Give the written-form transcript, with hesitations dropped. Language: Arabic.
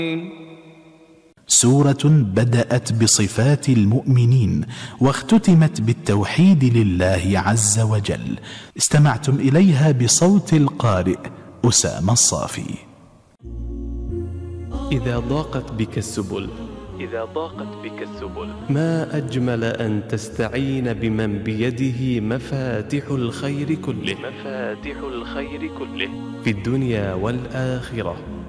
سورة بدأت بصفات المؤمنين واختتمت بالتوحيد لله عز وجل. استمعتم إليها بصوت القارئ أسامة الصافي. إذا ضاقت بك السبل ما أجمل أن تستعين بمن بيده مفاتح الخير كله في الدنيا والآخرة.